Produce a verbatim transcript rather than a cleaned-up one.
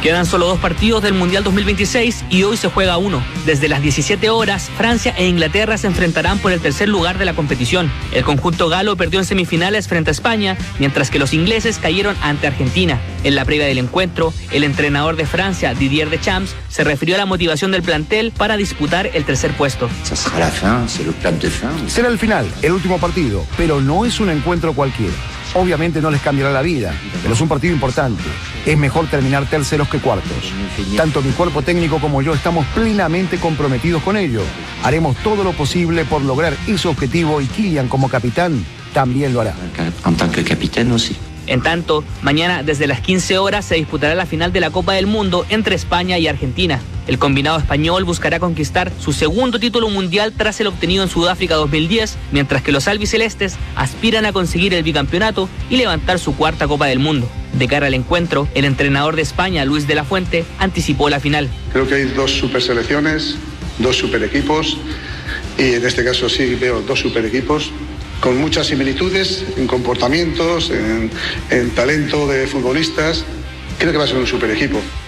Quedan solo dos partidos del Mundial dos mil veintiséis y hoy se juega uno. Desde las diecisiete horas, Francia e Inglaterra se enfrentarán por el tercer lugar de la competición. El conjunto galo perdió en semifinales frente a España, mientras que los ingleses cayeron ante Argentina. En la previa del encuentro, el entrenador de Francia, Didier Deschamps, se refirió a la motivación del plantel para disputar el tercer puesto. Será el final, el último partido, pero no es un encuentro cualquiera. Obviamente no les cambiará la vida, pero es un partido importante. Es mejor terminar terceros que cuartos. Tanto mi cuerpo técnico como yo estamos plenamente comprometidos con ello. Haremos todo lo posible por lograr ese objetivo y Kylian como capitán también lo hará. En tant que capitán, sí. En tanto, mañana desde las quince horas se disputará la final de la Copa del Mundo entre España y Argentina. El combinado español buscará conquistar su segundo título mundial tras el obtenido en Sudáfrica dos mil diez, mientras que los albicelestes aspiran a conseguir el bicampeonato y levantar su cuarta Copa del Mundo. De cara al encuentro, el entrenador de España, Luis de la Fuente, anticipó la final. Creo que hay dos super selecciones, dos super equipos, y en este caso sí veo dos super equipos con muchas similitudes en comportamientos, en, en talento de futbolistas. Creo que va a ser un super equipo.